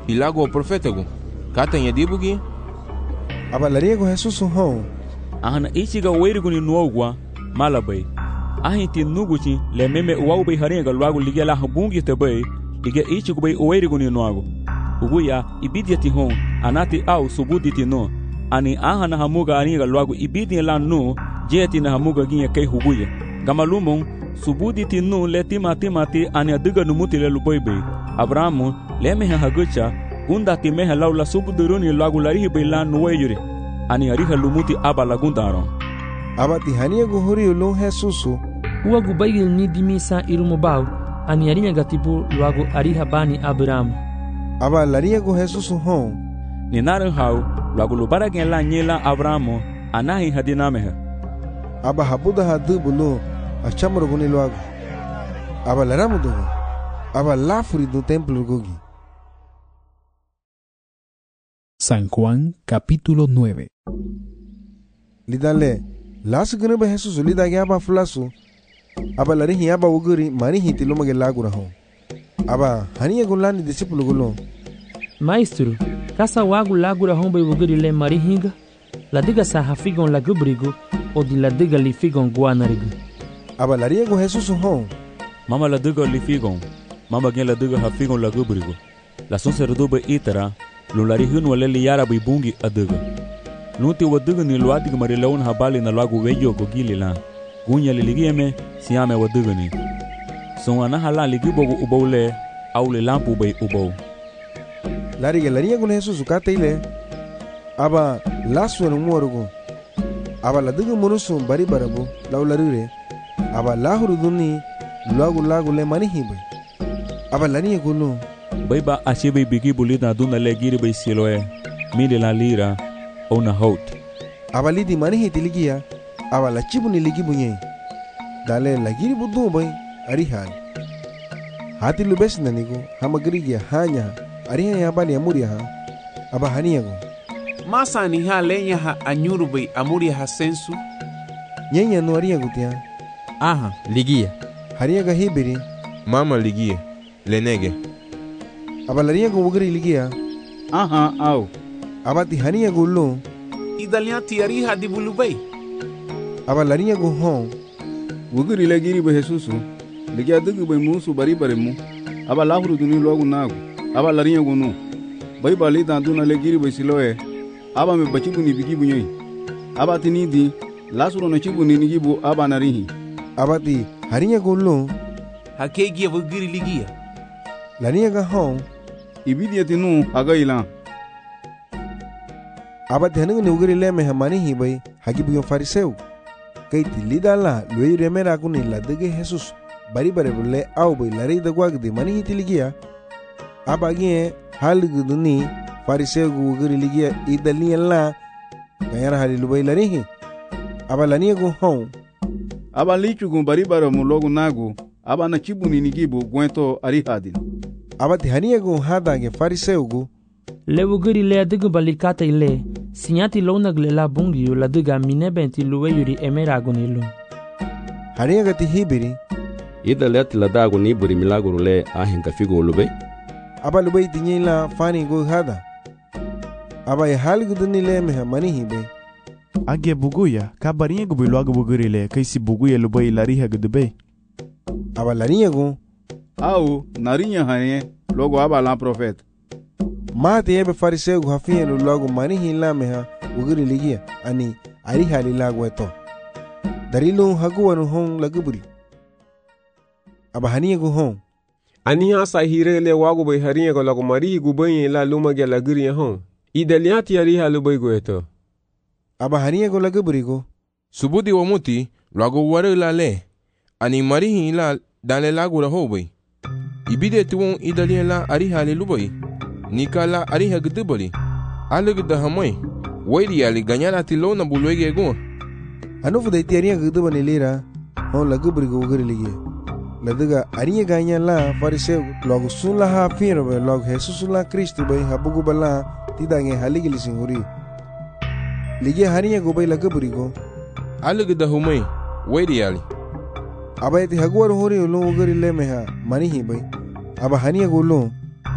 ilago profetagu katan yadibugi aba lariego Jesus hon ahana ichiga weiriguni nuogwa malabay ahinti nuguchi le meme uwaubai haringa luagu ligia la habungi tebay ligia ichigubay weiriguni nuagu uguya ibidiati hon anati au subuditi no ani ahana hamuga aringa luagu ibidi la no jeti na hamuga ginye kai huguya gamalumon subuditi no le timati ani adiga numuti le lubaybe Abrahamu le meha hagucha gunda ti meha laula subuduruni luagu larihi bayla nuweyuri ani ariha lumuti aba lagundaron abati haniego hori ulun Jesusu uagu baigil ni dimisa irumobau ani arinya gatibu luagu ariha bani Abrahamu aba lariego Jesusu hon ni narin hau luagu lubara gen la nyela Abrahamu anahi hadinameha aba habuda hadubulu achamroguni luagu aba laramudugu aba lafuri do templo gogi. San Juan capítulo 9. Lidale lasu gene ba Jesus lidage aba fulasu aba larihi aba uguri manihi tilumage lagura ho aba haniye gulani discípulo gulo Maestro kasa wagu lagura hon bay uguri le marihinga ladiga sa hafigon lagubrigo o di ladiga li figon guanarigo aba lariego Jesus hon mama ladiga li figon mama gen ladiga hafigon lagubrigo la son serdobe itara lo larihun wala li yara bay bungi adiga Nuti wadiga ni luadiga marilaun habali na lagu weyo gogili la. Gunya liligieme siame wadiga ni. Son anahala ligibogu ubole au le lampu bay ubo. Lariga lariga gun Jesus ukate ile. Aba lasu en umuorugo. Aba ladiga munusu bari barabu lau larire. Aba lahuru duni lagu le manihi bay. Aba lariga gulu. Bayba ashibe bigi bulida duna le giri bay siloe. Mili la lira. Ona hot abali di mani hiti ligia abala chibuni ligi bunye dale lagiri budu boy ari hal hati lubes nanigo hamagrigia hanya ari hanya bani amuria ha aba haniago masa ni ha lenya ha anyuru bay amuria ha sensu nyenya no ari agutia aha ligia hariaga hibiri mama ligia lenege abalariago ugri ligia aha au abati hania gullo idaliya tiari hadi bulubay aba lariya go hon wuguri la giri ba Jesusu ligia dugu bay musu bari bare mu aba lahuru duni logu nagu aba lariya go no bay bali dan duna le giri bay siloe aba me bachibu ni bigi bunyoy aba tinidi lasuro no chibu ni nigibu aba narihi abati hariya gullo hakegi wuguri ligia lariya ga hon ibidi tinu aga ila abati haninga ni ugiri leme hamani hi bay hagibu yon fariseu kay tilida la luey remera kuni la dege Jesus bari bare bulle au bay lari da gwagdi mani hi tiligia abagi halig duni fariseu ugiri ligia idali la gayara halilu bay lari hi abalani go hon abalichu gun bari bare mu logu nagu aba na chibuni nigibu gwento ari hadin abati haniya go hada ge fariseu go le uguri le adigu balikata ile sinyati lona glela bungi yo ladiga minebenti luweyuri emeragunilu haniya gati hibiri ida let la dagu ni buri milaguru le ahinga figo lube aba lube tinyila fani go hada aba ya halgu duni le meha mani hibe age buguya kabaringa go biluaga buguri le kaisi buguya lube lariha gudube aba lariya go au narinya hanye logo aba la profeta Mate ebe fariseu hafiya no logo mani hila meha ugiri ligia ani ari hali lagu eto darilu haguwa no hon laguburi aba haniya go hon ani hasa hire le wagu bay hariya go lagu mari gubaye la luma ge lagiri hon idaliati ari halu bay go eto aba haniya go laguburi go subudi wa muti lagu ware la le ani mari hila dale lagu ra ho bay ibide tuwon idaliya la ari hali lubay Nikala ariha gdubali alig da hamoy wairi ali ganyala tilona bulwege go anufu da tiariya gdubani lira hon lagubri go ugiri ligia ladiga ariya ganyala fariseu logo sunla ha firo be logo Jesus la Cristo bay habugu bala tidange haligili singuri ligia hariya go bay lagubri go alig da hamoy wairi ali abayati haguwar hori lo ugiri lemeha manihi bay aba haniya go lo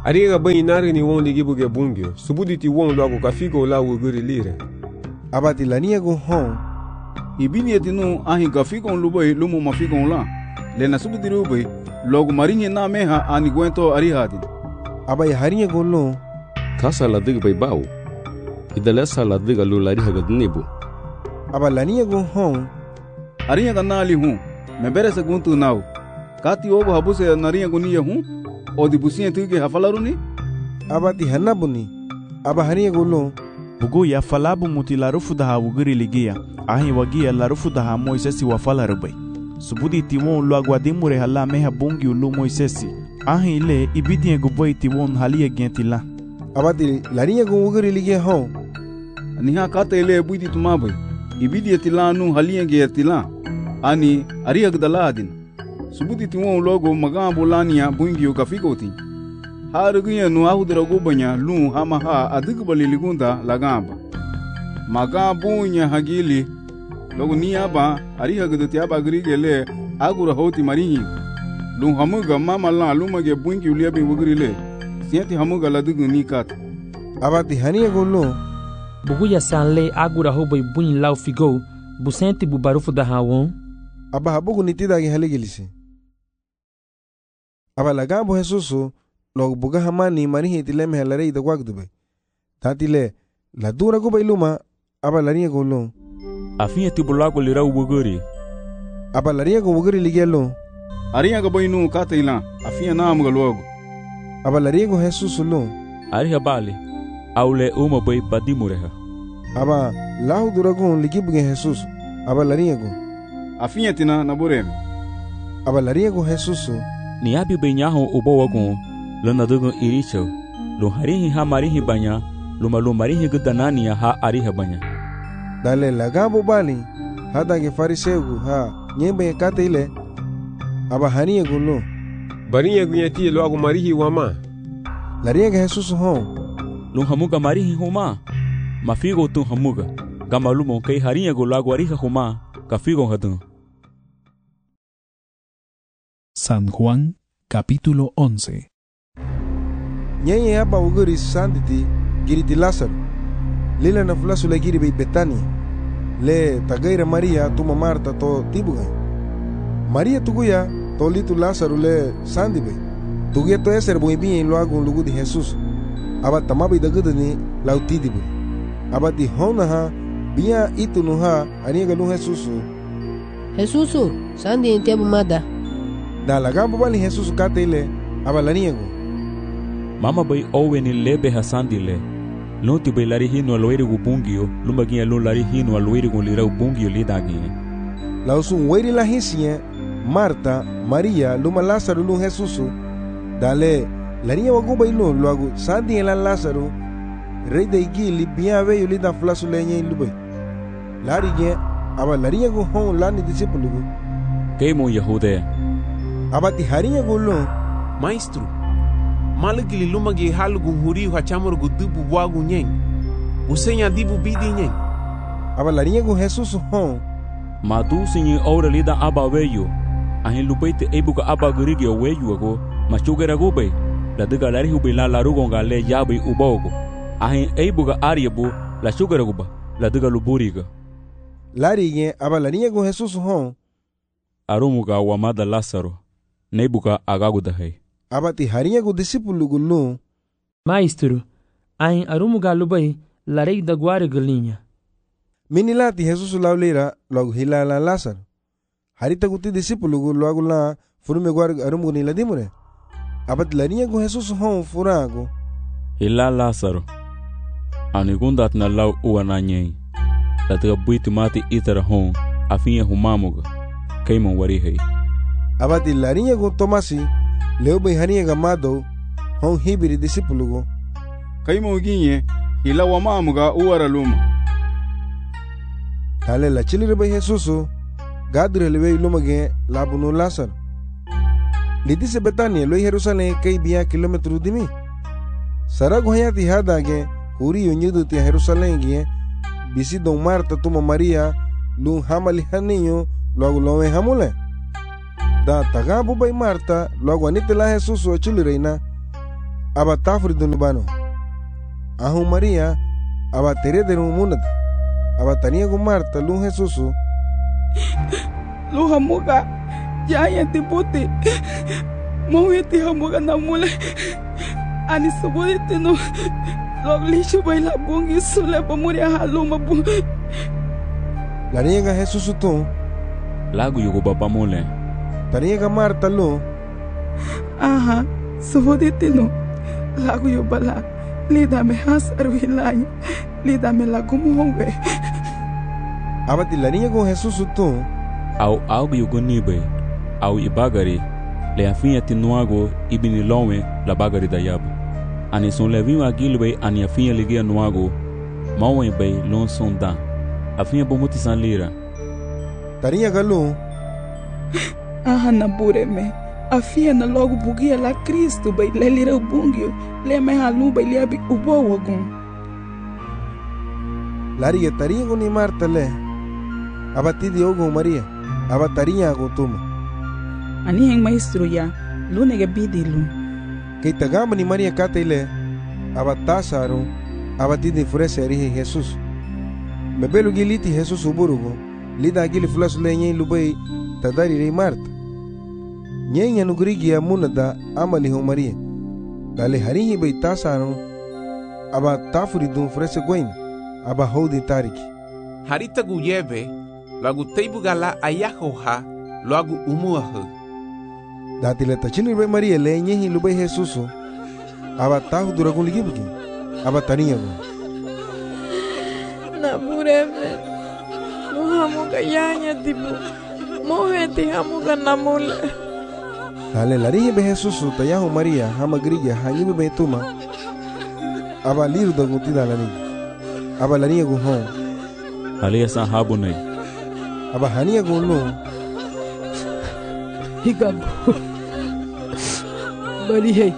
Ariga bai nari ni won ligi buge bungyo. Subudi ti won lwago ka figo la wuguri lire. Abati lania go hon. Ibini etinu ahi ka figo lubai lumu ma figo la. Lena subudi rubai logo marinye na meha ani gwento arihadin. Abai harinya go lo. Kasa la dig bai bau. Idalesa la dig alu la riha gadnibu. Aba lania go hon. Arinya ka nali hu. Membere se guntu nau. Kati ogo habuse narinya go niya hu. Odi businya tuge hafalaruni. Abati hanabuni. Aba harinya go lo. Buguya falabu muti larufu daha wuguri ligia. Ahi wagia larufu daha Moisesi wafalarubai. Subudi tiwon lo aguadimure hala meha bungi ulu Moisesi. Ahi ile ibidie guboi tiwon halia gentila. Abati larinya go wuguri ligia hon. Niha kata ile buidi tumabai. Ibidie tilanu halia gentila. Ani ariya gdaladin. Subudi tiwon logo magambo lania bungi ukafigoti. Harugunya nu ahudra gubanya lu hama ha adigbali ligunda lagamba. Magabunya hagili logo niaba ariha gdoti aba grigele agura hoti marihi. Lu hamuga mama la lumage bungi uliabi wugrile. Sienti hamuga ladugu nikat. Abati hania golo. Buguya sanle agura hobai bunyi lau figo. Busenti bubarufu da hawon. Aba habugu nitida gi haligilisi. Aba lagambo Jesusu logo buga hamani marihi tileme halare ida gwagdube. Tatile la dura go bailuma aba lariya go lo. Afinha tibulago lira wuguri. Aba lariya go wuguri ligelo. Ariya go bainu kataila afinha namuga logo. Aba lariya go Jesusu lo. Ariha bali aule uma bai padimureha. Aba lahu dura go ligibuge Jesusu. Aba lariya go. Afinha tina naburem. Aba lariya go Jesusu. Ni abi benyaho ubawagon lana dugo iricho lo harihi ha marihi banya lo marihi gudanania ha ariha banya dale lagabo bali hada ge fariseu ha nyembe kate aba haniye gulo bariye gunyati lo agu marihi wama lariye ge Jesus ho lo hamuga marihi homa mafigo tu hamuga gamalumo kai hariye gulo agu ariha homa kafigo hadun. San Juan, capítulo 11. Nyenye hapa uguri sanditi giriti Lázaro. Lila na fulasu le giri Betania. Le tagaira Maria tuma Marta to tibuga. Maria tuguya to litu Lázaro le sandibe. Tuguya to eser boi bien lo hago lugu de Jesús. Aba tamabi dagudani lautidibe. Aba di hona ha bia itu nuha aniga lu Jesús. Jesús sandi entiabu mada. Da lagambo bali Jesus katele aba laniego. Mama bai oweni lebe hasandile. Lonti bai lari hino aloiri gubungio, lumagia lo lari hino aloiri gulira ubungio lidagine. La usun weiri la hisia, Marta, Maria, luma Lázaro lu Jesus. Dale, lania waguba ilo luagu sandi elan Lázaro. Rei de igili bia veyo lida flasu lenye ilubai. Lari gen, aba laria go hon lani disipulugu. Keimo Yahudea. Abati harinya golo. Maestro, malagili lumagi halugu huriu hachamurgu dubu wagu nyeng. Usenya dibu bidi nyeng. Aba larinya go Jesus hon. Madu sinye ora lida aba weyo. Ahin lupaite ebuka aba gurigi weyo ago. Machugera gobe. La diga lari hubi la larugonga le yabi ubogo. Ahin ebuka ariabu la chugera goba. La diga luburiga. Lari gen aba larinya go Jesus hon. Arumuga wamada Lázaro. Nebuka agagudahay. Abati harinya go discípulo gulu. Maestro, ain arumuga lubai larei da guare galinha. Minilati Jesus laulera logo hilala Lázaro. Harita guti discípulo gulu logo la furume guare arumu ni ladimure. Abati larinya go Jesus hon furago. Hila Lázaro. Anigundat na lau uananyei. Latiga buiti mati itara hon afinha humamuga. Kaimon warihei. Abati larinya go Tomasi leo bai harinya gamado hon hibiri discípulo go. Kaimon ginye hila wamamuga uara luma. Tale la chilire bai Jesusu gadre lebe luma ge labuno Lázaro. Lidise Betania lo Jerusalén kei bia kilometro dimi. Sarago hayati hada ge huri yonyudu ti Jerusalén ge bisi don Marta tuma Maria lun hamali haninyo logo lowe hamule. Da tagabu bai Marta logo anite la Jesus o chilireina. aba tafridun lubano. Ahu Maria aba terederun munad. Aba tania gu Marta lun Jesusu. Lu hamuga jaya tiputi. Mau eti hamuga namule. Ani subudi tinu. Loglishu baila bungi sule pamuria haluma bu. La niega Jesusu tu. Lagu yugo bapa mule. Taniega Marta lu. Aha, subudi tinu. Lagu yubala. Lida me hasaru hilay. Lida me lagu muwe. Abati la niega Jesusu tu. Au yugo nibe. Au ibagari. Le afinha tinuago ibini lonwe la bagari da yabu. Ani son levinho agilbe ani afinha ligia nuago. Mauen bay lon sondan. Afinha bomuti san lira. Tarinha galu. Aha na bureme. Afinha na logo bugia la Cristo bay le lira bungio. Le me halu bay le abi ubo wagun. Laria tarinha guni Marta le. Abati di ogo Maria. Abatarinha agotuma. Ani heng maestro ya, lu nega bidilu. Kay tagama ni Maria katayle, abatasaru, abatidi furese arihe Jesus. Mebelu giliti Jesus uburugo, lida gili fulasu le nyen lubay tadari rey Marta. Nyen yanugurigi ya munada amali ho Maria. Dale harihi bay tasaru, aba tafuridun furese gwen, aba hodi tariki. Harita guyebe, lagu teibu gala ayahoha, lagu umuahu. Dati le tachini be Maria le nyehi lubay Jesusu aba tahu duragun ligibuki aba taniya go na bureve lu hamuga yanya tibu moheti hamuga namule dale larihi be Jesusu tayahu Maria hama grige hanyibe be tuma aba liru da guti dalani aba laniya go hon aliya san habunai aba haniya go no Higab Bali hey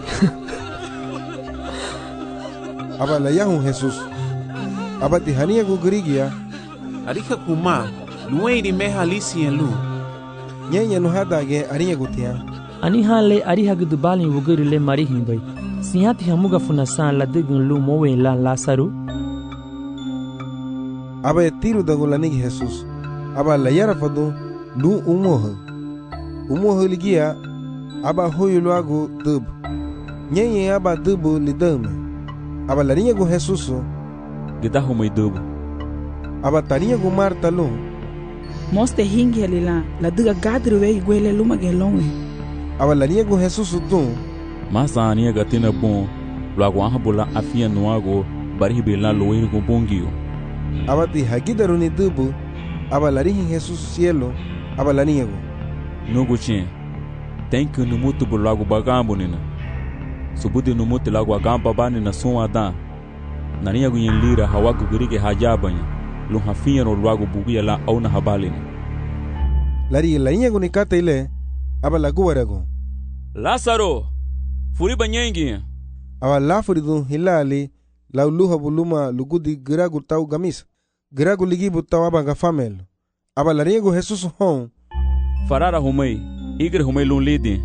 aba la yahu Jesus aba ti hania gu grigia arika kuma lueiri me halisi en lu nyenya no hadage arinha gutia ani hale ari hagdu bali wuguri le mari himbai sihati hamuga funasan la degun lu mowe la Lasaru aba tiru da gulani Jesus aba la yara fadu lu umoho ligia aba hoyo luago dub nyenye aba dubu lidame aba larinha go Jesusu gita homoi dubu aba tarinha go Marta lu moste hingi alila la duga gadru we gwele luma gelonwe aba larinha go Jesusu tu masa ania gatina bon luago ahabula afia nuago baribe la loiri go bongio aba ti hagidaruni dubu aba larinha Jesusu cielo aba larinha go Nuguchin, tem que no muto bulago bagambo nina. Subudi no muto lago agamba bani na som adan. Narinha gunyen lira hawagu gurige hajabanya. Lu hafinha no lago bugia la au na habalina. Lari larinha gunikata ile aba lagu warago. Lázaro, furi banyengi. Aba lafuridu hilali la luha buluma lugudi giragu tau gamis. Giragu ligibu tau aba gafamel. Aba larinha go Jesus hon. Farara humei, igre humei lun lidi.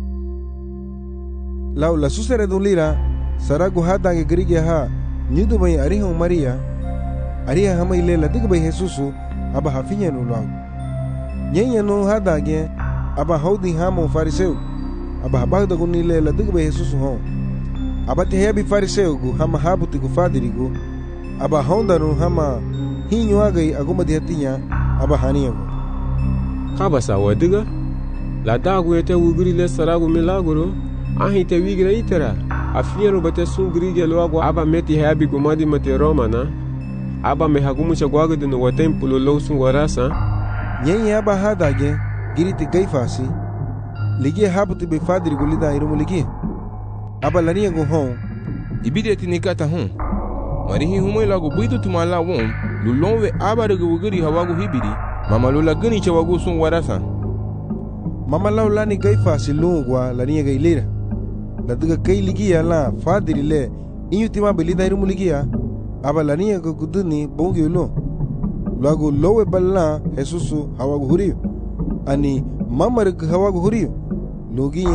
Lau la susere dun lira, saragu hadange grige ha, nyudu bai ariha Maria, ariha hamai lela dig bai Jesusu, aba hafinya no lau. Nyenya no hadange, aba haudi hamo fariseu, aba habagda guni lela dig bai Jesusu hon. Aba te hebi fariseu gu hama habuti gu fadirigu, aba honda no hama hinyo agai aguma dihatinya, aba haniya gu. Kabasa wadiga la dagu ete wugri le saragu milagro ahi te wigra itera afiero bate sungri ge loago aba meti habi gumadi mate romana aba me hagumu chagwago de no templo lo sungwarasa nyenye aba hadage giriti gaifasi ligi habuti be fadri gulida irumu ligi aba lania go hon ibide tinikata hon marihi humo lago buitu tumala won lulonwe aba de wugri hawago hibidi Mama lula gani chawagu sun warasa. Mama laula ni gaifa silungwa la niya gailira. La duga kai ligia la fadiri le inyutima belida irumu ligia. Aba la niya guduni bongi ulo. Lagu lowe balla Jesusu hawagu huriyo. Ani mama rig hawagu huriyo. Logiye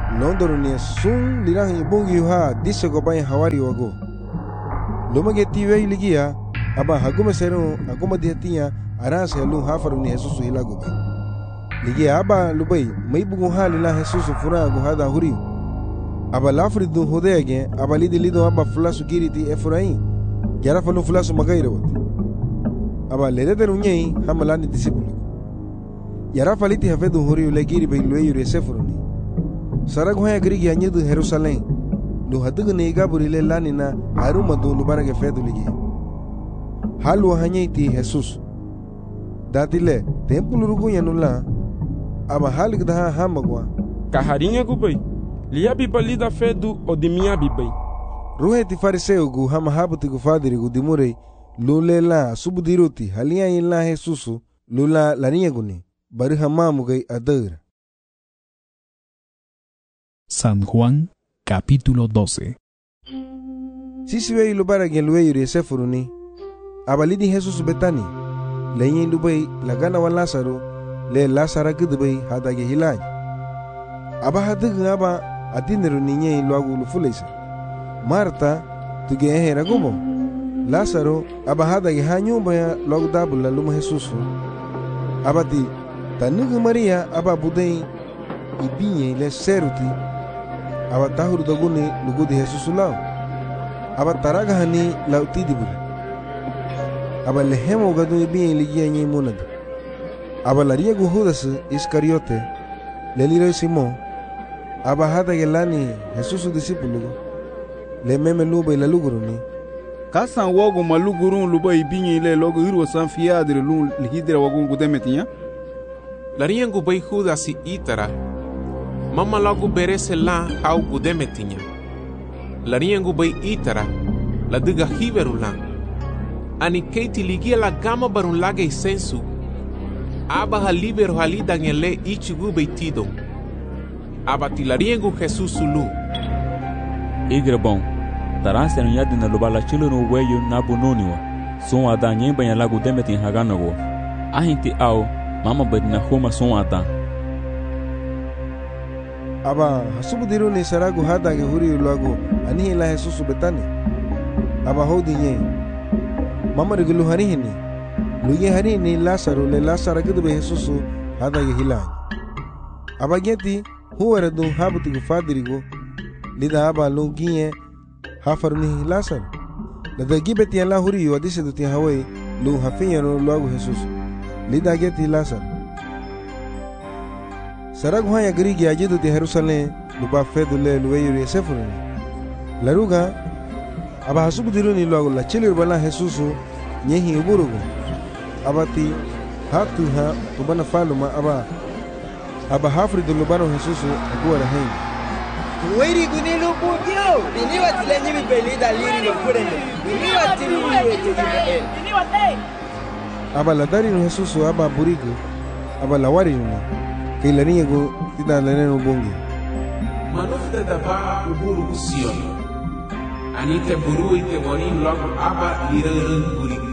londoro ni sun lirang ibungi ha disse go bay hawari wago lomage tiwe ligia aba hagume seru aguma diatia arase lu hafaru ni Jesus hilago bay ligia aba lubai mai bugu halila Jesus fura go hada huri aba lafri du hodege aba lidi lido aba fulasu giriti efrain yara falu fulasu magaire wat aba lede nunyei hamalani disipulu yara faliti hafedu huri legiri bay lueyu sefroni sarag hoya grigi anyedu Jerusalem lu hadugu neiga burile lanina haruma du lubarage fedu ligi halu hanyeiti Jesus datile tempulu rugu yanula aba halig daha hamagwa kaharinha gubai liabi balida fedu odimia bibai ruhe ti fariseu gu hama habuti gu fadiri gu dimure lulela subudiruti halia illa Jesusu lula laniya guni bari hamamu gai adara. San Juan, capítulo 12. Sisiwe ilubara gen luwe yuri sefuruni abalidi Jesus betani lenye lubai lagana wa Lazaro le Lazara gudbai hadage hilaj aba hadugu aba adiniru ninye luagu lufulaisa Marta tuge ehera gumo Lazaro aba hadage hanyumba ya luagu dabula luma Jesus abati tanugu Maria aba budei ibinye le seruti aba tahuru doguni lugudi Jesus lao aba taraga hani lauti dibul aba lehemo gadu ibinye ligia nye munad aba laria gu Judas Iscariote leliro Simon aba hadage lani Jesus disipulu le meme luba ila luguruni kasan wogo malugurun luba ibinye le logo irwo san fiadre lu lihidra wagun gudemetinya laria gu bay Judas itara mama logo berese la hau gudemetinya laria gu bay itara la diga hiberula ani keiti ligia la gama barun lage sensu aba ha libero halida ngele ichigu bay tido aba tilaria gu Jesus lu igre bom tarase no yadi na lubala chilo no weyo na bunoniwa son ada nyemba ya lagu demetin haganago ahinti au mama bedna homa son ada aba hasubudiru ni saragu hadage huri lagu ani la Jesus betani aba hodi nye mama regulu harihini luye harini Lazaro le Lazaro gudbe Jesus hadage hilan aba geti huwara du habuti gu fadirigo lida aba lungiye hafarni Lazaro lada gibeti ala huri wadise duti hawai lu hafinya no lagu Jesus lida geti Lazaro sarag haya grigi ajidu ti Jerusalem luba fedu le luweyuri sefurni laruga aba hasubudiru ni lagu la chilir bala Jesus nyehi uburugo abati hatu ha tubana faluma aba hafri du lubano Jesus aguwa rahen Wiri gunilu bugyo bini watilenyi bibelida liri lokurende bini watilu wete aba ladari no Jesus aba burigo aba lawari no kailani go tida leneno bongi manufta daba uburu kusion anite buru ite woni logo aba lirerun burigo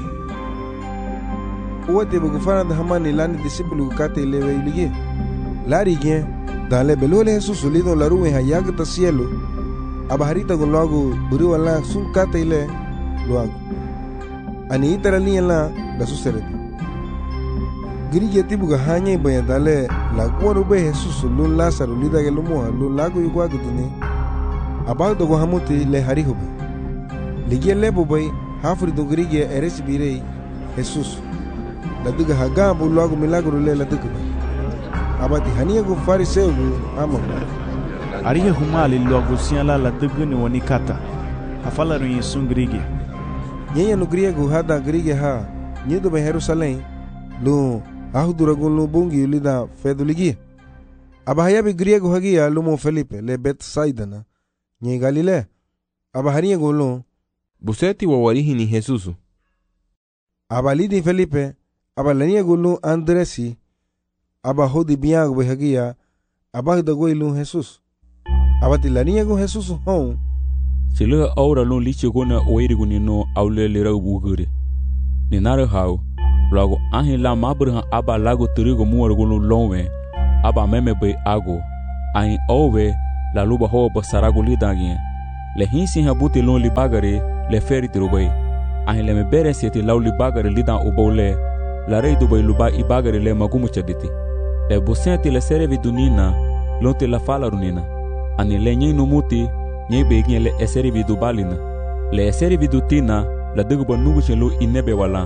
uwate bugufana da hamani lani disipulu kate lewe ilige lari gen dale belole Jesus lido la ruwe hayagta cielo abaharita con logo buri wala sun kate ile luago ani itarali la suserete grige tibuga hanye baya dale la kwaro be Jesus lu Lazaro lida ke lumo lu lago igwa gudini abado go hamuti le hariho ligie lebo bay hafri do grige eres birei Jesus la diga hagabu logo milagro le la diga abati hania go fariseu amo arihe humali logo siala la duguni woni kata hafala ru yesun grige nyenya no griego hada grige ha nyedo be Jerusalem lu ahudura gulu bungi lida feduligi abahaya be griego hagia lumo Felipe le Betsaida na nye Galile abaharia gulu buseti wa warihi ni Jesus abalidi Felipe abalania gulu Andresi aba hodi biago be hagia abahda goilu Jesus abati lania go Jesus hon sila aura lon liche gona oiri guni no aule lera bugure ni nare hau lago ahin la mabra aba lago trigo muor gulu lonwe aba meme be ago ahin owe la luba ho ba saragu lidangi le hinsi habuti lon libagare le feri tirubai ahin le me bere seti law libagare lidan ubole la rei dubai luba ibagare le magumu chaditi le busenti le serevi dunina lonte la fala runina ani le nyi numuti nyi begin le eserevi dubalina le eserevi dutina la duguba nugu chelu inebe wala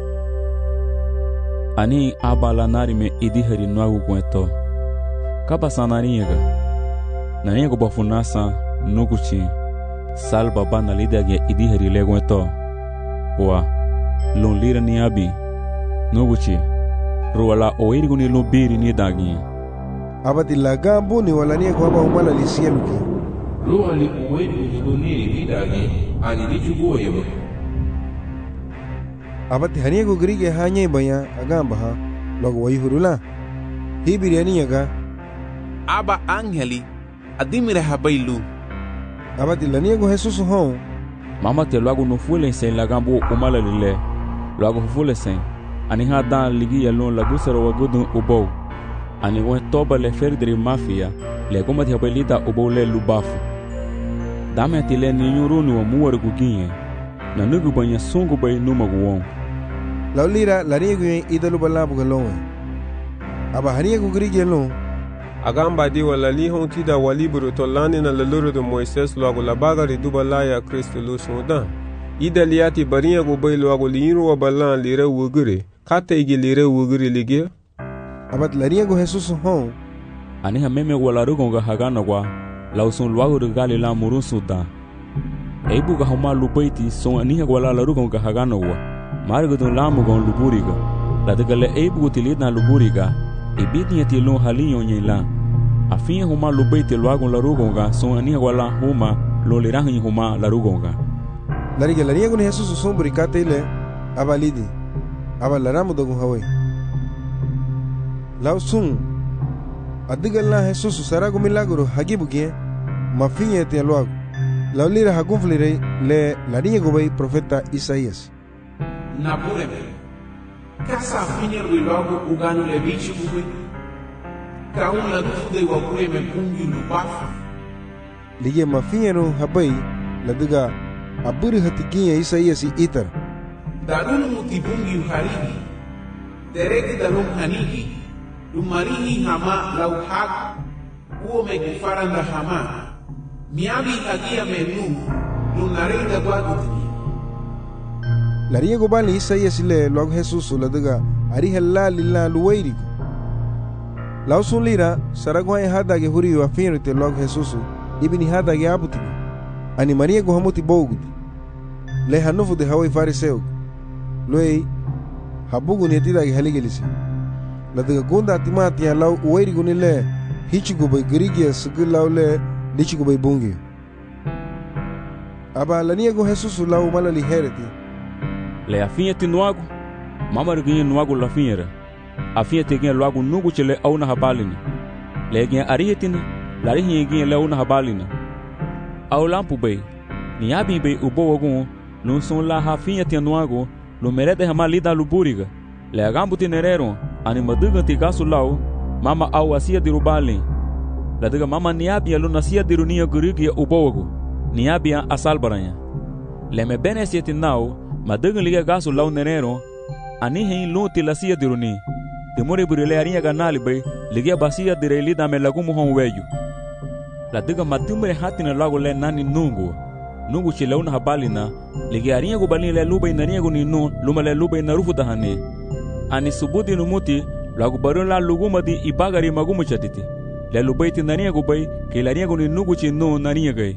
ani abala nari me idihari nwagu kweto kaba sanariyaga naniyago bafunasa nuguchi salba bana lidage idihari legweto wa lon lira ni abi nuguchi ruwala oirigu ni lubiri ni dagi abati lagambu ni walania kwa haba umala lisieluki ruwali oirigu ni dagi ani lichugo yebo abati haniyago grige hanye baya agamba ha logo waihurula hibiri yaga aba angeli adimire habailu abati laniyago Jesus hon mama te logo no fule sen lagambu umala lile logo fule sen ani ha dan ligi yalon la busaro wagudu ubo ani won toba le ferdri mafia le goma te habelita ubo le lubafu dame te le ni nyurunu wa muwar guginye na nugu banya sungu bay numagu won lawlira laniyago idalu balabu galon aba haniyago grige lon agamba di wala li hon tida waliburu to lani na laluru de Moises logo la bagari duba la ya Kristo lu sudan ida liati bariya go bay logo liru wa balan lire wugure kata igi lire wugure lige abat laniya go Jesus hon ani ha meme wala rugo ga hagana kwa lausun logo de gali la murun sudan eibu ga homa lupaiti son ani ha wala la rugo ga hagana wa margo don lamu gon luburiga la de gale eibu utilidna luburiga ibidnya ti lo halinyo nyela afia huma lo beite lo agon la rugonga son ani wala huma lo lirahi huma la rugonga lariga lariga gon Jesus son burikate ile abalidi abalaramu dogun hawai law sun adiga la Jesus sarago milagro hagibugie mafinya ti lo ago law lira hagunflire le lariga go bay profeta Isaías napureme kasa finyer wi logo uganu le bichi bugwe ka una dufude wa kure me pungi lubafu lige mafinyero habai ladiga aburi hatigiya Isaías itar darun mutibungi uharigi deregi dalum hanigi lumarihi hama lau hak uo me gufaranda hama miabi hagia menu lunarida gwadutini lariya go bali Isaías le log Jesus ladiga ari hella lilla luwairi lausun lira saragwa hada ge huri wa finrite log Jesus ibni hada ge abuti ani Maria go hamuti bogudi le hanufu de hawai fariseu loi habugu ne tida ge haligelisi ladiga gonda timati ya law wairi go le hichigo bay grige suglaw le lichigo bay bungi aba laniya go Jesus law malali hereti le afinha ti nuago mama ruginha nuago la finha afinha te ginha loago nugu chele au na habalina le ginha arihetina la rihinha ginha le au na habalina au lampu bay ni abi bay ubo ogun no son la hafinha ti nuago lo merede hamalida luburiga le agambu ti nerero ani maduga ti gasu lau mama au asia di rubali la diga mama ni abi lo nasia di runia gurigi ubo ogu ni abi asal baranya le me benesieti nau maduga liga gasu lau nerero ani hein lo ti lasia di runi temore burile arinha ganali bay liga basia di reili da me lagumu hon weju la diga madumre hatina lago le nani nungu chileuna habalina liga arinha go balin le luba inarinha go ninu luma le luba inarufu dahane ani subudi numuti lagu baron la luguma di ibagari magumu chatiti le lubaiti narinha go bay ke larinha go ninu chinu narinha gay.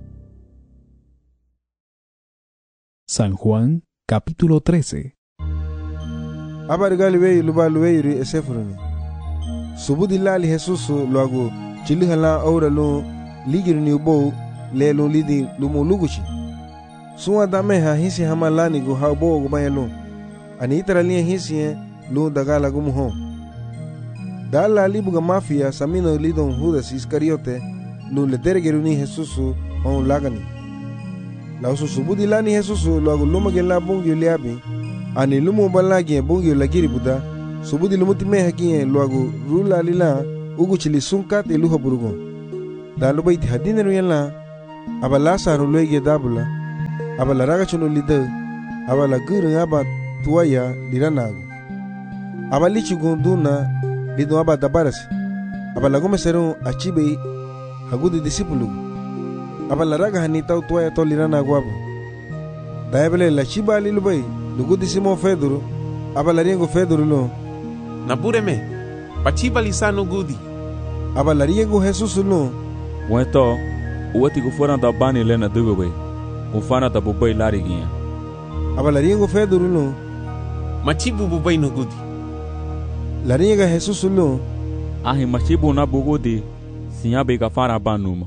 San Juan, capítulo 13. Abargali wey lubalu wey esefruni. Subudi lali Jesus luagu chilihala aura lu ligiri ni ubo le lu lidi lumu luguchi. Suwa dameha hisi hamalani gu haubo gu mayelu. Ani itaralia hisi lu dagala gu muho. Dala libuga mafia samino lidon Judas Iscariote lu ledergeruni Jesus on lagani. Lausu subudi lani Jesus luagu lumagela bungi liabi. Ani lumu balagi bungi lagiri buda subudi lumuti me hakie luagu rula lila ugu chili sunkat iluha burugo da lo bai ti hadine ru yalla aba Lazaro loige dabula aba la raga chuno lida aba la guru aba tuaya liranago aba lichi gunduna lido aba dabarasi aba la gome seru achibe hagudu disipulu aba la raga hanita tuaya to liranago aba da ebele la chiba lilu bai lugu disimo Fedoro aba la riengo Fedoro lo Nabureme, pachiba lisano gudi. Aba la riengo Jesus lo Wento, uati gufora da bani lena dugobe. Ufana da bubai lariginha. Aba la riengo Fedoro lo Machibu bubai no gudi. La rienga Jesus lo Ahi machibu na bugudi. Sinyabe gafara banuma.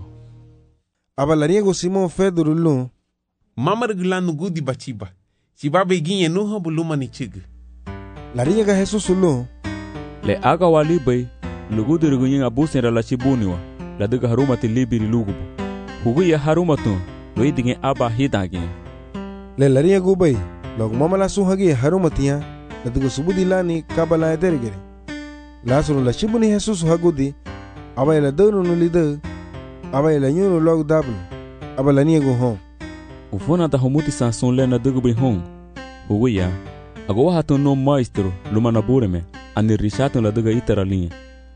Aba la riengo Simon Fedoro lo Mamar gulano gudi bachiba. Chibabe ginye nuha buluma ni chig. La rienga Jesus lo Le aga wali bay lugudu rugunyin abusen la chibuniwa la duga haruma ti libiri lugubu hugu ya haruma tu lo idingen aba hidage le la rienga bay log mama la suhagi haruma tiya la duga subudi lani kabala edergere la suru la chibuni Jesus hagudi aba la donu no lida aba la nyuno log dabl aba la niego hom ufona ta homuti sanson le na duga bay hom hugu ya ago hatu no maestro lumana bureme ani rishato la duga itara linha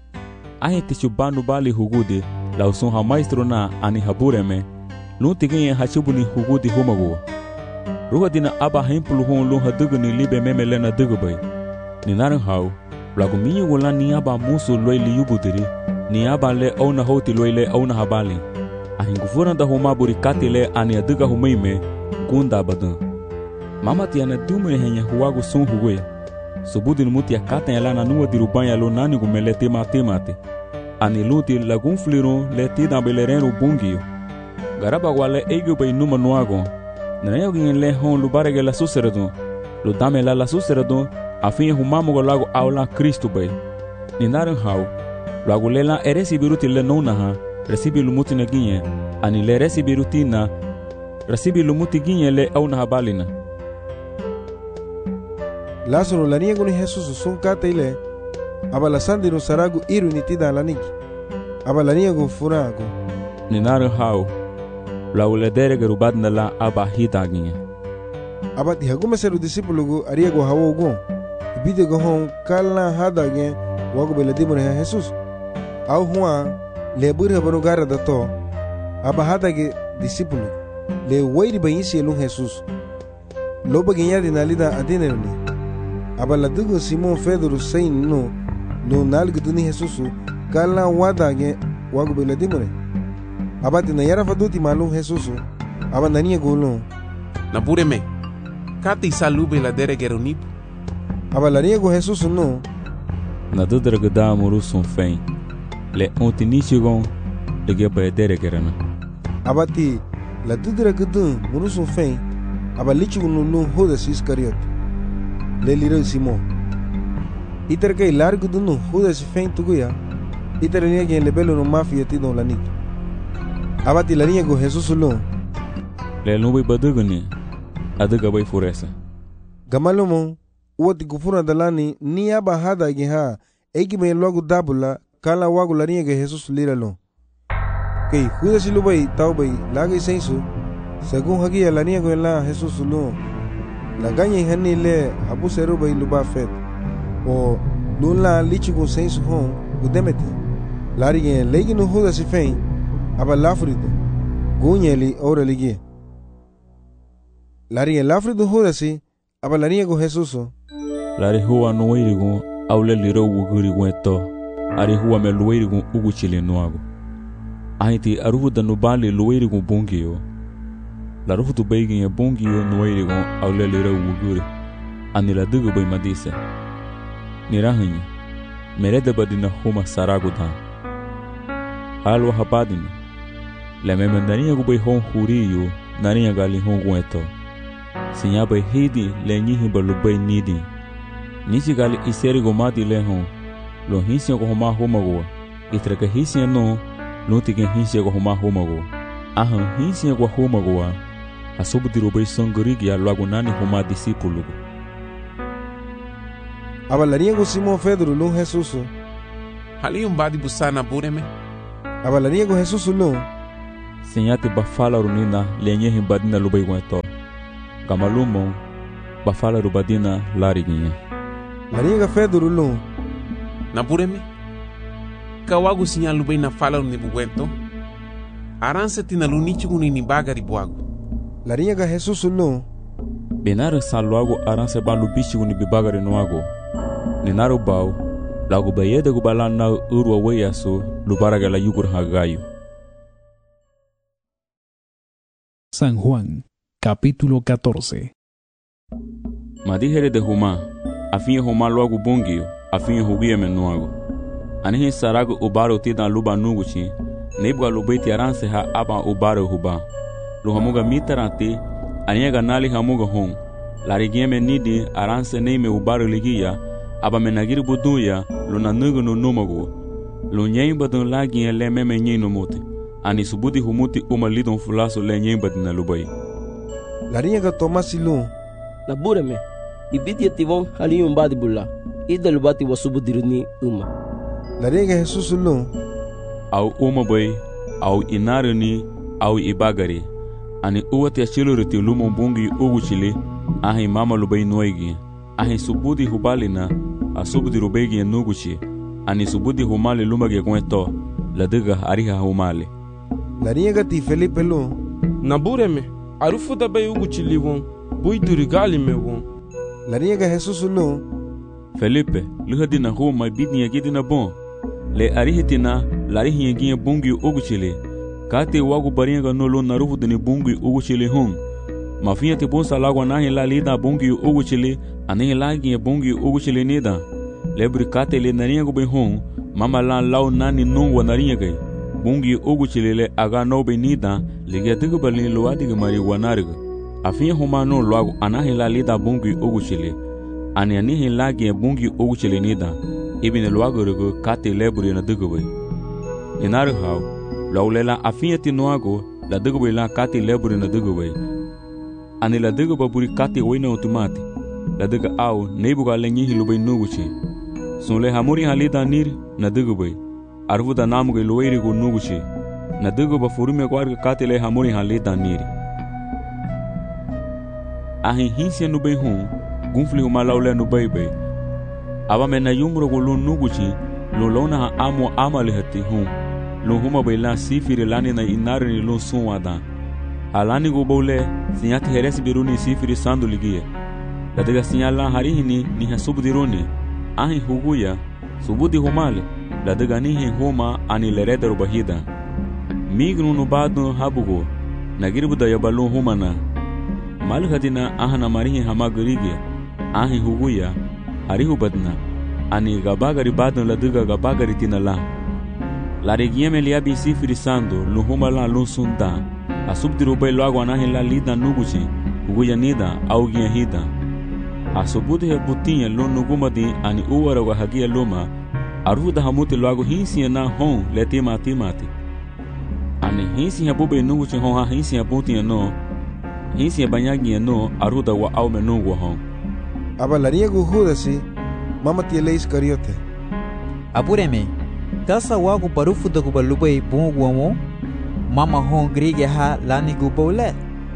ahi tichubanu bali hugudi la usun ha maestro na ani habureme luntigin hachubuni hugudi humago rugadina aba hempulu hon lu haduga ni libe memele na duga bay ni naran hau lagumi wala ni aba musu loy li yubudiri ni aba le ona hoti loy le ona habali ahi gufura da homa buri katile ani aduga humaime gunda badan mama tiana dumre henya huago sun hugoya subudin mutia kata ela na nua dirubanya lo nani gumele temate ani luti lagun fliro le tida belereno bungio garaba wale ego bay numa nuago na yogin le hon lubarege la suserado lo dame la suserado afin humamo go lago aula Cristo bay ni naran hau lago lela eresibiruti le nona ha resibi lumuti na ginye ani le resibirutina resibi lumuti ginye le auna habalina Lazaro la riengo ni Jesus sun kataile aba la sandiro saragu iru ni tida la niki aba la riengo furago ni naran hau la uledere gerubad na la aba hidaginye aba ti hagume seru discípulo go ariego hawo go ibide go hon kala hadage wago bele dimore Jesus au huwa le bure banu gara da to aba hadage discípulo le wairi bayisi lu Jesus loba ginya dinalida adinerni aba la dugo Simon Fedoro sein no nalguduni Jesus kala wadage wago bele dimore aba tina yara faduti malu Jesus aba nania golo Nabureme, kati salube la dere geronip. aba la riego Jesus no na dudra gada muru son fen le ontinichigon le geba dere gerana aba ti la dudra gudu muru son fen aba lichu no Judas Iscariot le liro Simon iter kay largo dunu Judas fen tuguya iter niya le belo no mafia ti don lanik aba ti la riego Jesus lo le nubi badugani aduga bay furesa gamalomo woti gufuna dalani ni aba hada geha egi me logo dabula kala wago la riego Jesus liralo kay Judas lu bay taw bay lagi sensu según hagi la riego la Jesus lo la gaña hani le habu seru bay luba fet o nula lichi go sensu hon gudemeti la riego legi no Judas fen aba lafrido guñeli ora ligi la riego lafrido Judas aba la riego Jesus lari huwa no wirigo awle liro wuguri gweto ari huwa me luwirigo ugu chile noago ahiti aruhu da nubali luwirigo bungio la ruhu tu beigin bungio no wirigo awle liro wuguri ani la dugo bay madisa nirahanyi merede badina huma sarago dan alwa habadina la memandania go bay hon huriyo nania gali hon gweto sinya bay hidi le nyihi balu bay nidi Nisi gali iseri go mati lehon lo hinsia go homa homago itraka hinsia no lo tigen hinsia go homa homago ahan hinsia go homago asubudiro bay songorigi ya lagunani homa discípulo aba la riego Simon Fedoro lo Jesus Hali badi busana bureme Aba la niego Jesus lo. Senyati bafala runina lenye himbadina lubai wento. Gamalumo bafala rubadina lari ginye. La niega Pedro lo. Na bureme. Kawagu sinya lubai na fala ni buwento. Aranse tina lunichi ni bagari buagu. La niega Jesus lo. Benare saluago aranse ban lubichi ni bibagari noago. Ninaro bau lagu bayede gubalana urwa weyaso lubaraga la yugur hagayo. San Juan, capítulo 14. Madijere de Huma, afinye Huma luagu bungio, afinye hubiye menuago. Anihi sarago ubaro tida luba nuguchi, nebwa lubaiti aranse ha aba ubaro huba. Luhamuga mitarante, aniega nali hamuga hong. Larigieme nidi aranse neime ubaro ligia, aba menagiri buduya, luna nugu no numago. Lunyein badun lagi le meme nyein no mote. Ani subudi humuti lidon fulaso le nyein badina lubai. La niega Tomasi lo. Na bureme, ibidi ativon haliyum badi bulla. Ida lubati wasubudiruni uma. La niega Jesus lo. Au bai, au inaruni, au ibagari. Ani uwati achiluriti lumo bungi uguchili, ahi mama lubai noigi. Ahi subudi hubalina, a subudi rubegi nuguchi. Ani subudi humali lumage kweto, la diga ariha humali. La niega ti Felipe lo. Na bureme, arufu da bai uguchili won, bui durigali me won. La niega Jesus lo. Felipe, luhadina huma bidni yagidina bon. Le arihitina, larihi yagiya bungi uguchili. Kate wagu barianga no lo narufu dini bungi uguchili hon. Mafiya te bonsa lagwa nahi la lida bungi uguchili, anihi lagi bungi uguchili nida. Lebri kate le nariango be hon, mama lan lau nani nungwa nariangai. Bungi uguchili le aga no be nida, ligia digubali luadiga mari wanariga. Afiya huma no luagu anahi la lida bungi uguchili. Ani anihi lagi bungi uguchili nida. Ibine luagu rigo kate lebri na digubali. Ninari hao, laulela afiya ti nuago, la digubali la kate lebri na digubali. Ani la diga baburi kati wina otomati. La diga au nebuga lenyi lubai nuguchi. Sunle hamuri halida nir na diga bai. Arvuda namuge luwairi go nuguchi. Na diga ba furume kwarga kati le hamuri halida nir. Ahi hinsia nubai hon, gunfli huma laule nubai bai. Aba mena yumro go lu nuguchi, lu lona ha amo amali hati hon. Lu huma bai la sifiri lani na inari ni lu sunwada. Alani go bole, sinyati heresi biruni sifiri sandu ligie. Ladiga sinyala harihini ni hasubudiruni. Ahi huguya, subudi humale. Ladiga nihi huma ani lerederu bahida. Mignu nubadu habugo. Nagiribuda yabalu humana. Malhadina ahana marihi hamagurige. Ahi huguya, harihu badna. Ani gabagari badun ladiga gabagari tinala. Larigieme liabi sifiri sandu, luhumala lunsunda. Asubdi rubai logo anahi la lida nuguchi, uguya nida, augia hida. Asubudi he butinha lo nugumadi ani uwara wa hagia luma, aruda hamuti logo hinsi na hon letima timati. Ani hinsi ha bube nuguchi hon ha hinsi ha butinha no, hinsi ha banyagi no, aruda wa aume nugu hon. Aba la niego Judasi, mama tiele Iscariote. Apureme, kasa wagu barufu da gubalubai bungu wamo, mama hon grige ha lani gubole.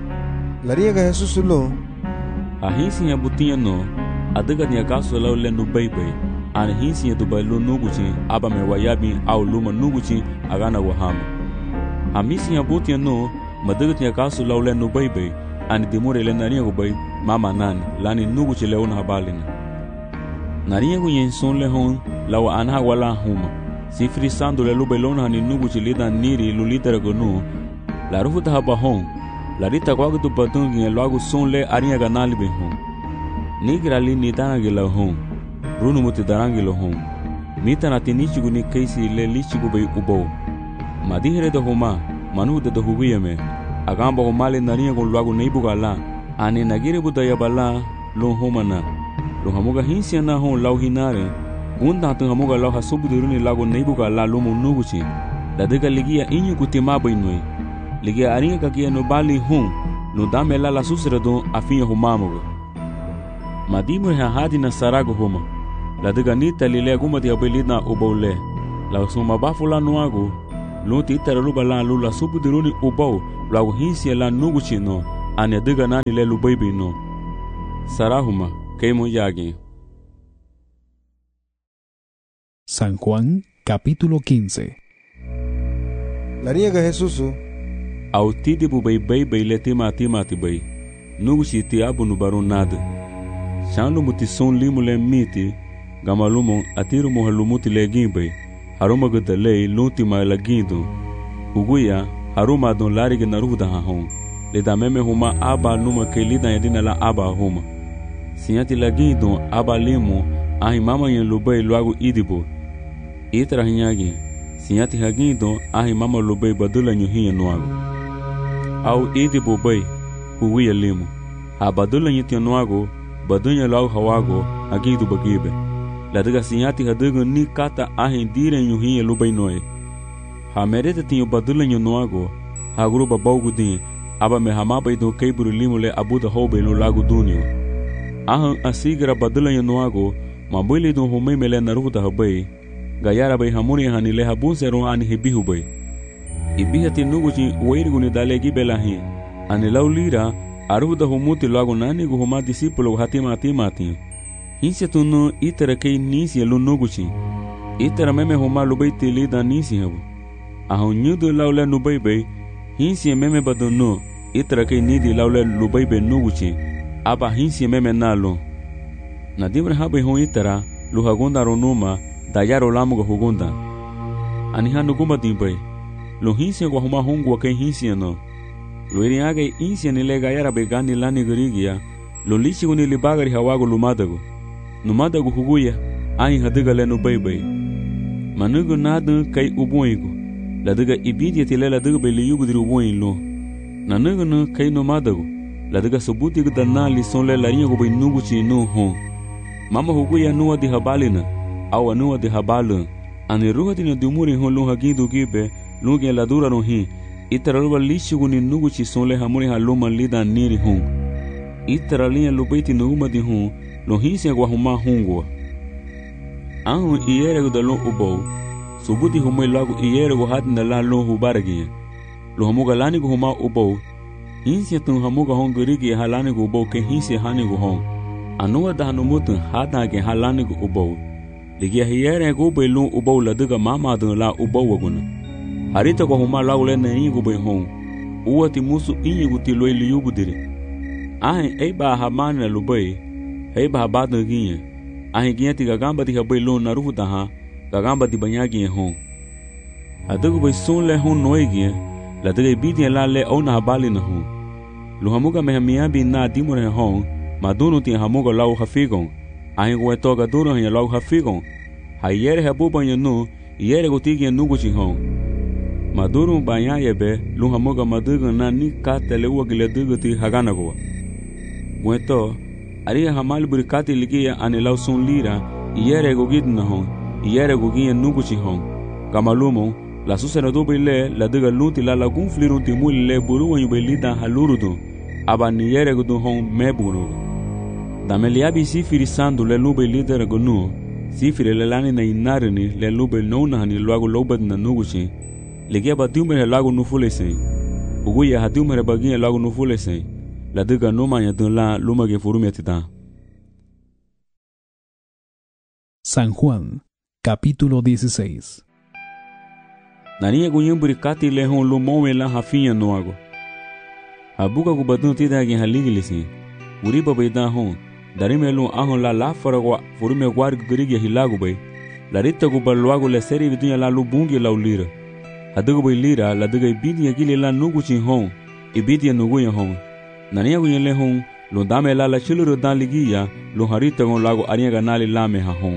La niega Jesus lo. A hinsi ya butinha no, adiga ni akaso lau le nubai. Ani hinsi ya dubai lo nuguchi, aba me wayabi au luma nuguchi agana wahama. Hamisi ya butinha no, madiga ni akaso lau le nubai. Ani dimure le nariya gubai, mama nani, lani nuguchi le una habalina. Nariya gu yenson le hon, lau anha wala huma. Sifri sandu le lubai lona ni nuguchi lida niri lulitera gonu. La rufuta haba hon, la rita kwagu tu patungi ya luagu son le ariya ganali be hon. Nigra li ni tanagi la hon, runu muti darangi lo hon. Mita na tinichigu ni keisi le lichigu be ubo. Madihere da homa, manu da hubiyame. Agamba homale nariya gon luagu neibuga la. Ani nagiri buda yabala lo homana. Lo hamuga hinsi na hon lau hinare. Gunda tu hamuga lau hasubudiruni lagu neibuga la lumu nuguchi. Ladiga ligia inyu kutima bainoi. Ligia aringa kakia no bali hon. No dame la susredo afinha humamuga. Madimu ha hadi na sarago homa. Ladiga nita lile guma di abelina ubole. La suma bafula nuago. Lunti itara luba la lula subu diruni ubau lagu hinsi la nuguchi no ane diga nani le lubaibi no. Sarahuma, keimo yagi. San Juan, capítulo 15. La riega Jesús. Autidi bu bay le timati bay. Nuguchi ti abu nubaru nada. Shanlu muti son limu le miti. Gamalumo atiru mo halumuti le gimbay. Haruma gudalei lunti ma la gindo. Uguya haruma don larige naruda hahon. Le da meme huma aba numa ke lida yadina la aba huma. Sinyati la gindo aba limu ahi mama yen lubay luagu idibo. Itra hinyagi. Sinyati hagindo ahi mama lubay badula nyuhiya nuagu. Au idibo bay uguya limu. A badula nyiti nuagu badunya lau hawago hagindo bagibe. La diga sinyati hadiga ni kata ahi dire nyuhiya lubay noe. Ha merete tinyo badula nyunuago ha gruba baugu din aba me hamaba do keiburu limu le abuda hobe lo lagu dunio. Ahan asigra badula nyunuago mabuli do homei mele naruda habai. Gayara bay hamuni hani le habunseron ani hibihu bay. Ibihati nuguchi weirguni dalegi belahi. Ani laulira aruda humuti lagu nani gu huma disipulo hatimati. Hinse tunu itara kei nisi lu nuguchi. Itara meme huma lubay tilida nisi habu. Ahon nyudu laule nubai bay. Hinse meme badunu itara kei nidi laule lubay bay nuguchi. Aba hinse meme nalo. Nadimra habai hon itara luhagunda ronuma dayaro lamuga hugunda. Aniha nuguma dimbay. Lu hinse kwa huma hongwa kei hinse no. Lu iriage hinse nile gayara bay gani lani garigia. Lu lichi guni libagari hawago lumadago. Numadagu huguya ahi hadiga le nubai. Manugu nadu kai ubuigu. Ladiga ibidia tile ladiga bay liyugu diri ubuin lo. Nanugu nu kai numadagu. Ladiga subutigu dana lison le larinyagu bay nuguchi nu hon. Mama huguya nuwa di habalina. Awa nuwa di habalun. Ani ruha dina dumuri hon lunga gidu gibe. Lunga ladura rohi. Itara ruba lishigu ni nuguchi son le hamuri haluma lida niri hon. Itara linha lubaiti nuguma di hon. Lo hinse gwa huma hungwa. Anhu iyeregu da lo ubou. Subuti humai lagu iyeregu hatina la lo hubaragia. Lo hamuga lani gu huma ubou. Hinse tun hamuga hon gurigi halani gu ubou ke hinse hani gu hon. Anuwa da hanumutun hata ke halani gu ubou. Ligia iyeregu bai lo ubou la diga mama dun la ubou waguna. Harita gwa huma lagu le na ingu bai hon. Uwa ti musu inyigu ti loi liyugu diri. Ahin eiba hamani na lubai. Hei bahabado ginha. Ahi ginha ti gagamba di habai lo narufu daha. Gagamba di banha ginha hon. Adigu bai son le hon noe ginha. La diga ibidia la le au na habali na hon. Lu hamuga me hamiabi na dimure hon. Madunu ti hamuga lau hafigon. Ahi gwe toga duro hanya lau hafigon. Hayere habuba nyanu. Iyere gutigi nuguchi hon. Maduru banha yebe. Lu hamuga madiga na ni katele uwa gile diga ti haganagowa. Gwe to. Aria hamal burikati ligia ane lau son lira, iyere gogid na hon, iyere gogia nuguchi hon. Gamalumo, la susena dobe le, la diga lunti la lagun flirunti muli le buruwa yube lida halurudu, aba niyere gudu hon mebunu. Dame liabi sifiri sandu le lube lidera gonu, sifiri le lani na inarini le lube nona hani luagu lobed na nuguchi, ligia ba diumere lagu nufulese, uguya ha diumere bagia lagu nufulese. La diga numa ya la luma que furumia tita. San Juan, capítulo 16. Nania gunyamburi kati lehon lumowe la hafinya noago. Abuka gubadun tida gen haligilisi. Uriba bayda hon. Darime lu ahon la faragwa furume gwar gurigi hilagu bay. La rita gubalwago le seri vidunya la lubungi la ulira. Adigo bay lira la diga ibidi gile la nuguchi hon. Ibidi nuguya hon. Nania gunyele hon, lo dame la chiluru dan ligia, lo harita gon lago aria ganali lame ha hon.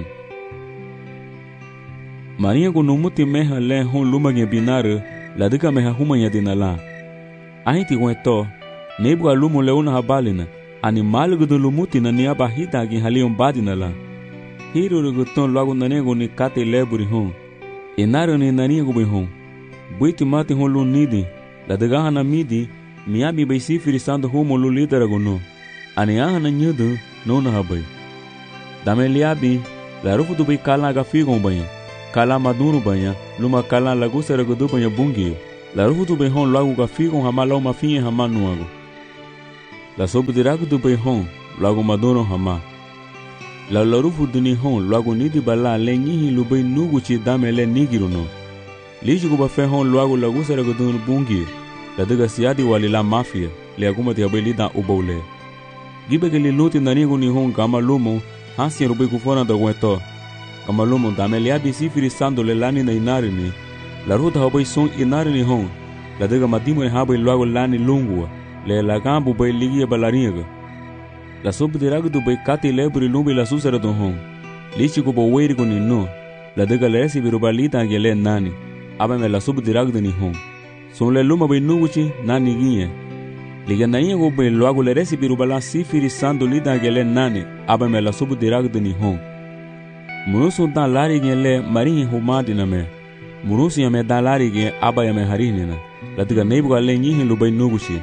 Maria gon numuti meha le hon lumage binare, la diga meha humanya dinala. Ahiti gon to, nebu alumo le una habalina, animal gudu lumuti na niaba hita gi halion badinala. Hiru guton lago nania gon ni kate leburi hon. Enaro ni nania gon hon. Buiti mati hon lu nidi, la diga hana midi, Miami bay sifiri sandu humo lu lidera gono. Ani ahana nyudu no na habai. Dame liabi la rufu du bay kala ga figon banya. kala madunu banha, luma kala lagu seragudu banha bungi, la rufu tu behon lagu gafigon hama lau mafinha hama nuago. La sobudiragu tu behon lagu madunu hama. La rufu duni hon lagu nidi bala le nyihi lubai nugu chi dame le nigiruno. Lichi kuba fehon lagu seragudu bungi, la diga siadi wali la mafia, le agumati abelida ubole. Gibe ke li luti nanigu ni hon kama lumo, hansi rubai kufona da weto. Kama lumo dame le abi sifiri sando le lani na inarini, la ruta habai son inarini hon, la diga matimo e habai lagu lani lungua, le la gambu bai ligia balariga. La sobudiragu tu bai kati lebri lumbi la susera don hon, lichi kuba weirigu ni no, la diga le resi birubalita ange le nani, abame la sobudiragu ni hon. Son le luma bai nuguchi nani ginye. Liga na ingo bai lagu le resi birubala sifiri sando lita ange le nani, abame la sobudiragu ni hon. Murusu dan lari gen le marinhi humadi na me. Murusu ya me dan lari gen aba ya me harini na. La diga neibu ga le nyihin lubai nuguchi.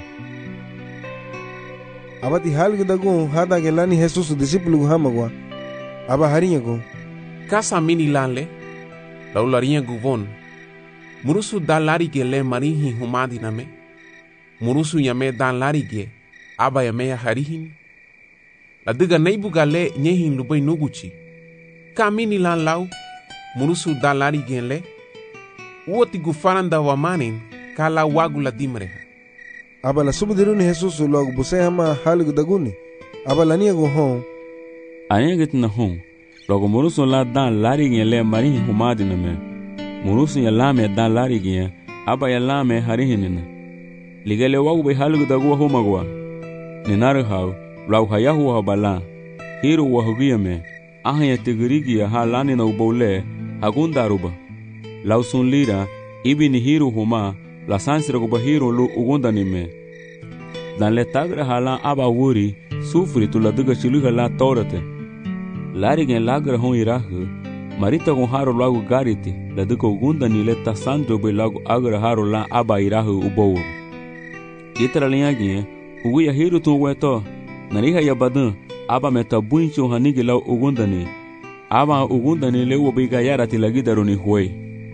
Abati halgu dagun hada ke lani Jesus discípulo gu hamagwa. Aba harinya gu. Kasa mini lanle, lau larinya gu von. Murusu dan lari gen le marinhi humadi na me. Murusu ya me dan lari gen aba ya me harihin. La diga neibu ga le nyihin lubai nuguchi. Kamini lan lau, murusu dan lari gen le. Uoti gu faranda wa manin, kala wagu la dimreha. Aba la subudiruni Jesus logo buse hama halgu daguni. Aba la niago hon. Ayengit na hon. Logo murusu la dan lari gen le marinhi humadi na me. Murusu ya lame dan lari gen, aba ya lame harihinina. Ligele wagu bai halgu dagu homagwa. Ninaru hau, lau hayahu wa bala. Hiru wa hugia me. Ahaya tigirigia ha lani na ubole hagundaruba. Lausun lira ibi ni hiru huma la sansira kuba hiru lu ugunda ni me. Dan le tagra hala aba wuri sufri tu la diga chiluga la torate. Lari gen lagra hon irahu marita con haro lagu gariti la diga ugunda ni le tasandro be lagu agra haro la aba irahu ubowo. Itra linha gen uguya hiru tu weto nariha ya badan aba meta buncho hanigi lau ugundani. Aba ugundani le ubiga yara tilagidaro ni huey.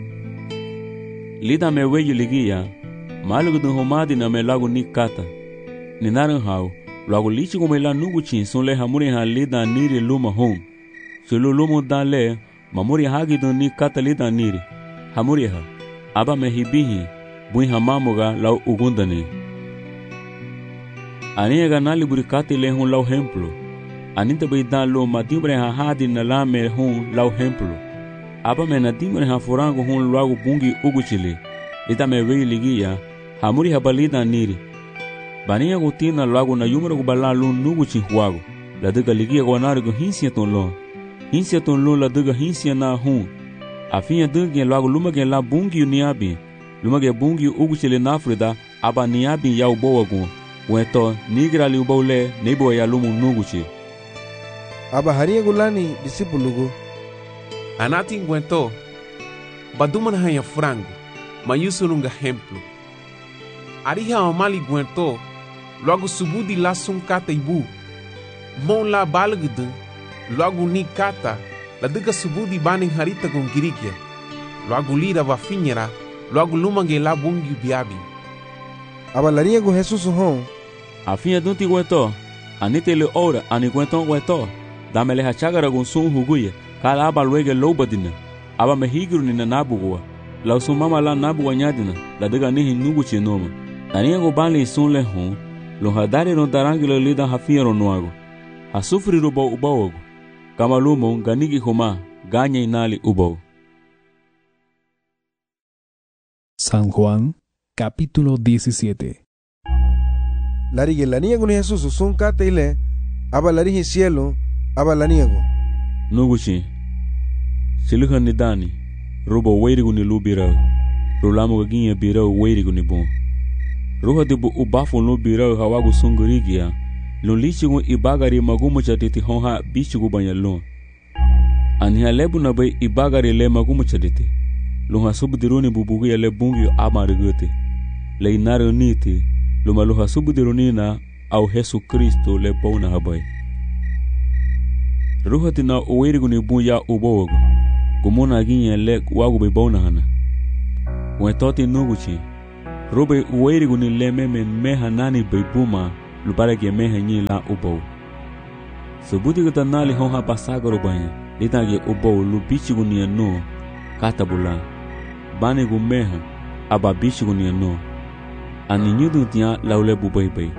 Lida me weyu ligia, malugu dun homadi na me lagu ni kata. Ni naran hau, lagu lichi kume la nuguchin son le hamuri ha lida niri luma hon. Sulu lumu dan le, mamuri hagi dun ni kata lida niri. Hamuri ha, aba me hibihi, bui hamamuga lau ugundani. Aniega nali burikati le hon lau hemplo. Anita bai dan lo madimbre ha hadi na la me hon lau hemplo. Aba me na dimbre ha forango hon lagu bungi uguchili. Lita me wei ligia, hamuri ha balida niri. Bania gutina lagu na yumra gu bala lo nuguchi huago. La diga ligia gu anari gu hinsia ton lo. Hinsia ton lo la diga hinsia na hon. Afinha dingi lagu luma gen la bungi uniabi. Luma gen bungi uguchili na Afrida, aba niabi ya uboa gu. Weto nigra li ubole nebo ya lumu nuguchi. Aba haria gulani discípulo gu. Anati ngwento, baduman hanya frango, mayusununga hemplo. Ariha omali gwento, logo subudi la sun kata ibu. Mon la balgdu, logo ni kata, la diga subudi baning harita con girigia. Logo lira va finera, logo lumange la bungi biabi. Aba laria gu Jesus hon. Afinha dunti gwento, anite le ora, ani gwento gwento. Dame le hachagara gun sun huguye. Kala aba luege lobadina. Aba mehigru ni na nabugwa. La usumama la nabugwa nyadina. La diga nihi nugu chinoma. Tania go bali sun le hon. Lo hadari no darangi lo lida hafia ro nuago. Hasufri rubo ubawogo. Kama lumo ganigi homa. Ganya inali ubawo. San Juan, capítulo 17. Larige la niego ni Jesus sun kate ile. Aba larige cielo. Aba la niego. Nuguchi. Siluhan ni dani. Rubo weirigu ni lu birao. Rulamu gaginha birao weirigu ni bon. Ruha dibu ubafo no birao hawagu sungurigia. Lulichigu ibagari magumu chatiti honha bichigu banyalon. Aniha lebu na bay ibagari le magumu chatiti. Lunha subdiruni bubugia le bungi amarigute. Le inaro niti. Luma luha subdirunina au Jesu Kristo le bona habay. Ruha tina uweirigu ni bunya ubowagu. gumuna ginye le wagu be bona hana wetoti nuguchi robe uweri guni le meme meha nani be buma lubare ge meha nyi la ubo subudi gata nali hon ha pasagaro banya litage ubo lu bichi guni no katabula bani gu meha aba bichi guni no ani nyudu tia laule bubai